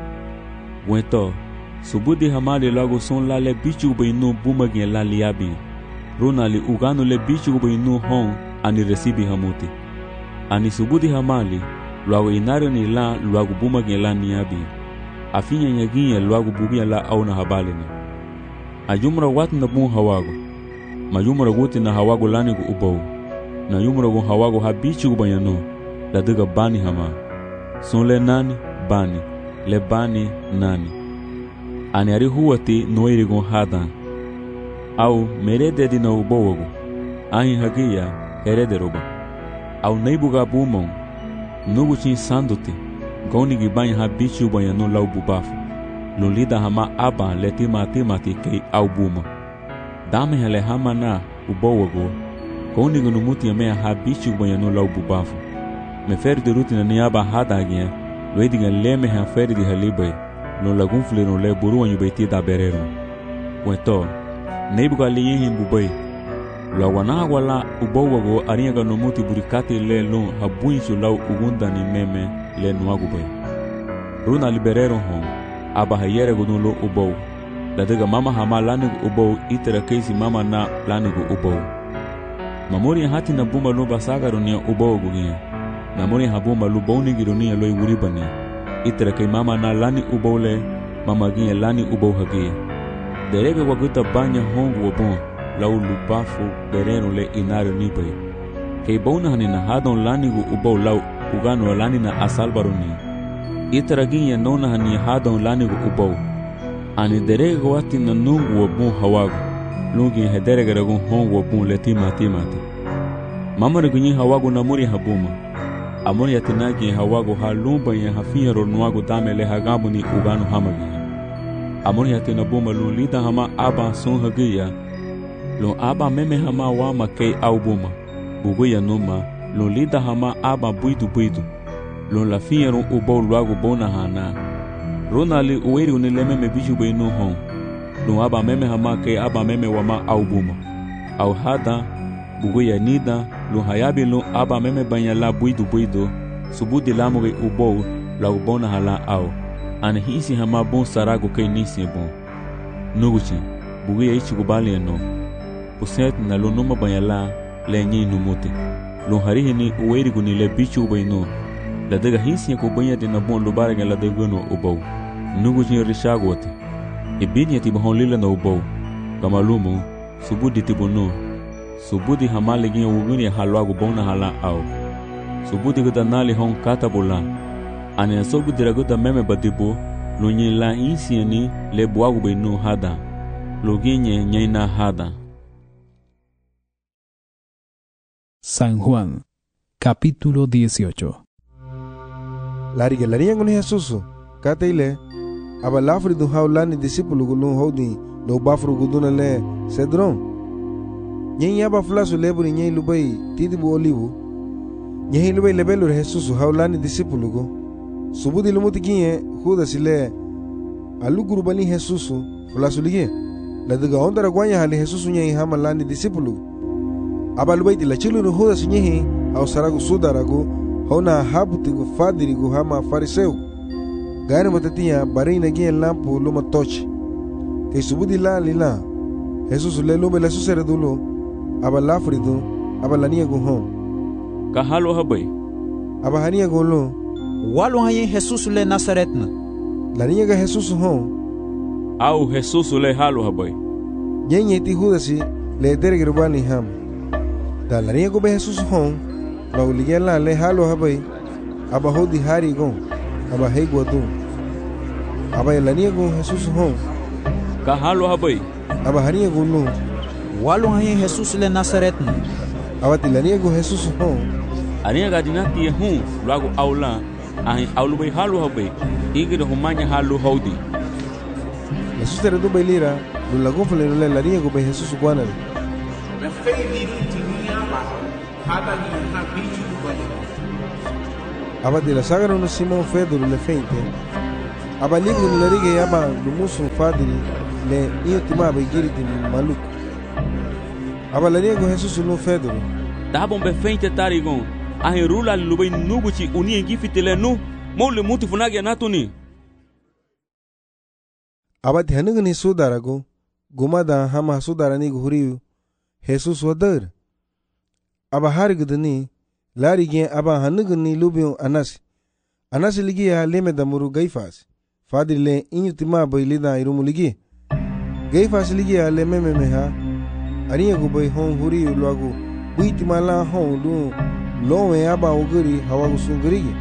weto subudi hamali lago son la le bichi gu no buma ge la liabi ronali ugano le bichi gu no hon ani resibi hamuti ani subudi hamali luago inario ni la luago buma ge la niabi afinya nyaginya luago bugia la au na habali ni ajumra wat na bun hawago majumra guti na hawago lani gu ubo na yumra gu hawago habichi gu bayano la diga bani hama son le nani bani le bani nani ani ari huwati noiri gu hada au merede di na ubo wago ahi hagia herede roba au neibuga bumon nugu chin sanduti goni gibanya habichi gu bayano lau bubafu lolida hama aba letima timati kei au buma dame hale hama na ubowago koni gunumuti ya mea habichi ubayano lau bubafu me feri de rutina ni aba hada agia loediga leme ha feri di halibai lo lagunfule no le buru wanyu beti da berero weto neibuga liyehin bubai lo wana wala ubowago ariaga numuti burikati le lo habuinchu lau ugunda ni meme le nuagu bai runa liberero hon aba hayere gunulo ubo ladiga mama hama lanigu ubo itera keisi mama na lanigu ubo mamori hati na buma lo basagaro ni ubo gugia mamori habuma lo boni gironia lo wuribani itera kei mama na lani ubo le mama gia lani ubo hagia derega waguta banya hongu ubo lau lubafu bereno le inario nibai kei bona hanina hadon lanigu ubo lau ugano lani na asalbaruni itaraginya nona hani hadon lanigu ubo ani derega wati na nungu wabu hawagu lungi hederega ragun hongu wabu letima timati mamari gunyi hawagu na muri habuma amuri yatinagi hawagu halumba ya hafiya ronuagu dame le hagabu ni ugano hamagi amuri yatinabuma lulida hama aba son hagiya lo aba meme hama wama kei au buma buguya numa lulida hama aba buidu lon la fiero ubo luago bona hana ronali uweri unileme me biju be no hon lon aba meme hama ke aba meme wama au buma au hada bugoya nida lon hayabi lon aba meme banya la buidu subudi lamuge ubo la ubona hala au an hisi hama bon sarago ke nisi bon nuguchi bugoya ichi kubali no uset na lon noma banya la lenyi numuti lon harihi ni uweri gunile bichu be no la daga hinsi ko banya de na bon lo baranga la daga no ubo nugu jin rishagote ibini ti bon lila no ubo kamalumu subudi ti bono subudi hamale gin wuguni halwago bona hala au subudi gada nali hon katabula ane sobu diragoda meme badibo lo nyi la hinsi ni le boago be no hada lo ginye nyaina hada. San Juan capítulo 18. Lariga larinha con Jesus kataile aba lafri du haulani discípulo gulun hodi no bafru guduna le cedron nyen aba flasu leburi nyen lubai tidibu olivu nyen lubai lebelu Jesus haulani discípulo go subudi lumuti kinye huda sile aluguru bani Jesus flasu lige la daga ondara gwanya hali Jesus nyen hamalani discípulo aba lubai la chilu no huda sinye au saragu sudarago hona habutigu fadirigu hama fariseu gani matatia barina gien lampu luma tochi ke subudi la lila Jesus le lube la susere dulo aba lafridu aba lania gu hon ka halo habai aba hania gu lo walu hayin Jesus le Nazaretna lania ga Jesus hon au Jesus le halo habai nyenye ti hudasi le dergrubani ham da lania gu be Jesus hon Lauligela le halo habai aba hodi hari gon aba hegwa dun aba elania gon Jesus hon ka halo habai aba hania gon no walu hayin Jesus le Nazaretna aba tilania gon Jesus hon ania ga dinati hu lago aula ahin aulu bai halo habai igre humanya halo hodi Jesus tere do bailira do lago fale no le lania gon be Jesus guanari me fei aba hada ni ha bichu bale aba de la saga no Simon Pedro le feinte aba ligu ni larige aba lumusu fadiri le iyotima ba giriti maluco aba larigo Jesus no Pedro Dabon be feinte tarigon a herula lubei nuguchi uni ngifitele nu mole mutu funagi natuni aba dhanugni sudarago gumada hama sudarani guriu Jesus wadar aba harigdani larige aba hanugni lubio anas ligia leme damuru gaifas fadile inyutima bailida irumuligi gaifas ligia leme meha ariya gubai hon huriu lagu buitimala hon lu lowe aba uguri hawagu sungrigi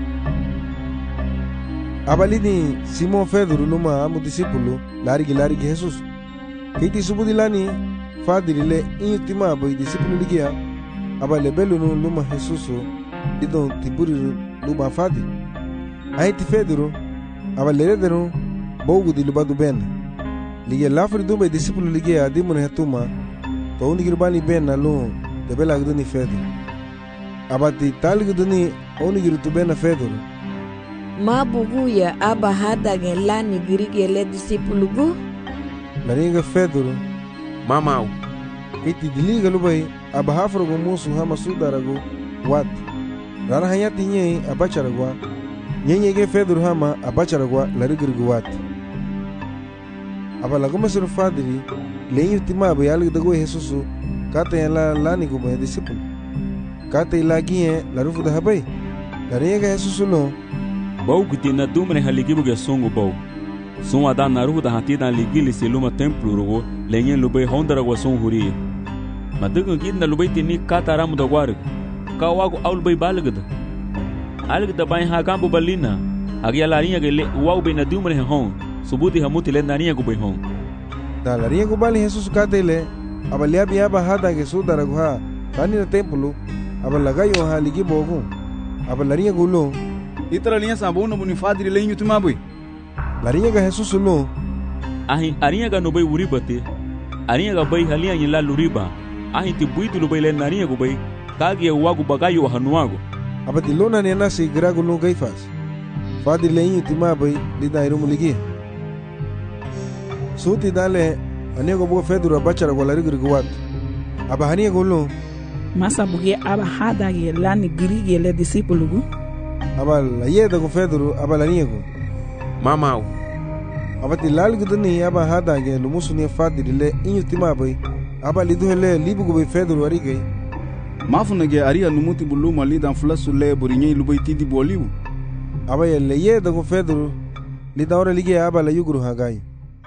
abalini Simon Pedro luma amu discípulo larigi Jesus kiti subudilani fadirile inyutima bai discípulo ligia abale belunu luma Jesus idon tiburi luma fadi aiti Pedro abale redero bogu di lubadu ben ligia lafri dumbe discípulo ligia dimun hetuma to unigirbani ben nalu debela gduni Pedro abati talgduni onigirtu ben Pedro mabuguya aba hadage lani girigele disipulugu laringa Pedro mamau iti diliga lubai aba hafrogo musu hama sudarago wat rara hayati nye abacharagwa nyenyege Pedro hama abacharagwa larigirgu wat aba lagoma sur fadiri lenyu timabe algdago Jesusu kata yala lani go be disciple kata ilagie larufu da habai laringa Jesusu no bau kuti na dumre haligibu ge songo bau son ada naru da hatida ligili seluma templo rogo lenyen lubei hondara go son huri madugo gidna lubei tini kataram da gwar kawago aulbei balgda algda bai ha gambo balina agia larinha ge le wau be na dumre hon subuti hamuti le narinha go bei hon da larinha go bali Jesus katele abalia bia ba hada ge sudara go ha tani na templo abalaga ha ligibo go abalarinha go lo itara linha sabuna buni fadiri lenyu tumabui larinha ga Jesus no ahi arinha ga no bai uri bate arinha ga bai halia yin la luriba ahi ti buitu lo bai le narinha go bai kage wagu bagayo hanuago abati lona ne na se grago no gaifas fadiri lenyu tumabai lida irumu ligi suti dale anego bo Pedro abachara go larigir gwat aba hania go lo masa buge aba hada ge lani girige le disipulugu aba la yeda go Pedro aba la niego mamau abati lalgdani aba hada ge lumusuni fadiri le inyutima bai aba liduhele libugo be Pedro arige mafuna ge aria numuti buluma lidan flasu le burinye lubai tidi boliu aba le yeda go Pedro lidan ora lige aba la yugru hagai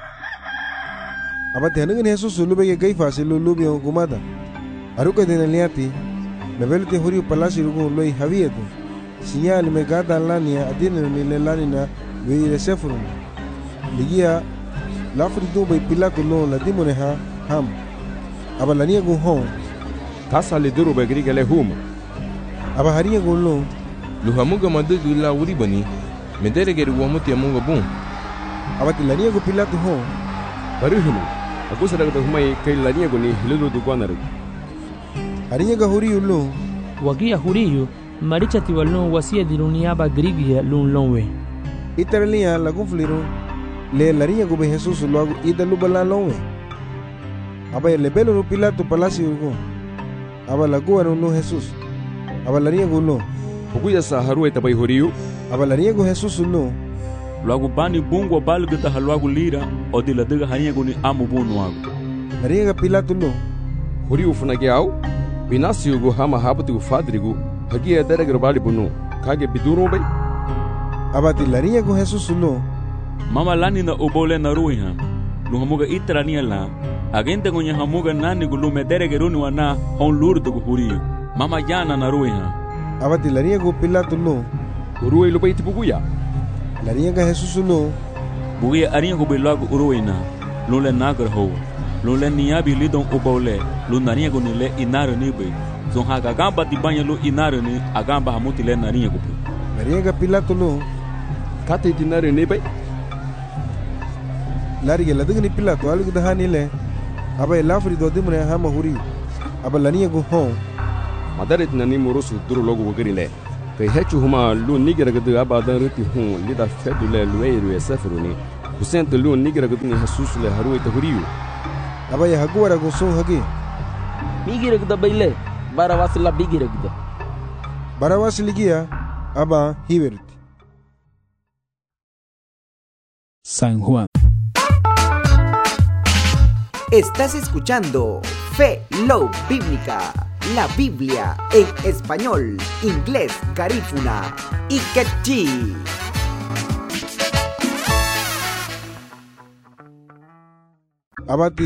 aba tengen Jesus lube ge gaifas lubi gumada aruka denaliati mebelte huri palasi rugo loi havieto señal me gada lania adine ni lanina we sefrun ligia la frido by Pilato no la dimone ha ham aba lania go hon tasa le duro be grigele hum aba haria go lo lu hamuga madugu la wuri bani medere ge wo muti amunga bun aba lania go Pilato hon baruhuma akusara ga humai kai lania go ni hilu du kwanaru haria ga huri ulo wagia huriyo maricha tiwalno wasia diruniaba grigia lun lonwe iterlia la confliro le larinha go be Jesus logo ida lubala lonwe aba le belo no Pilato palacio go aba la go no Jesus aba larinha go no puguya sa haru eta bai horiu aba larinha go Jesus no logo bani bungo balga da halwago lira o de la daga harinha go ni amu bunu ago larinha Pilato no horiu funage au binasio go hama habatu fadrigo hagia daragar bali bunu kage biduro bai abati larinha go Jesus no mama lani na obole na ruiha lu hamuga itrania la agente gonya hamuga nani go lu medere geruni wana on lurdo go huriyo mama jana na ruiha abati larinha go Pilato no uruwe lu bai tibuguya larinha go Jesus no bugia arinha go belago uruina lu le nagar ho lu le niabi lidon obole lu narinha go ni le inaro ni bai so haga gamba di banha lu inaro ni agamba hamuti le narinha go larinha go Pilato no kate dinare ne bai larige la dugni Pilato algu da hanile aba la fri do dimre hama huri aba lania gu hon madarit na ni murusu duru logu wagiri le kai hechu huma lu nigira gadu aba dan riti hun lida fedu le lueiru e safaruni husent lu nigira gadu ni Jesus le haru ita huriu aba ya haguara gu sun hagi migira gada baile barawas la bigira gada barawas ligia aba hiverti. San Juan. Estás escuchando Fe Love Bíblica, la Biblia en español, inglés, garífuna y quechí. Abati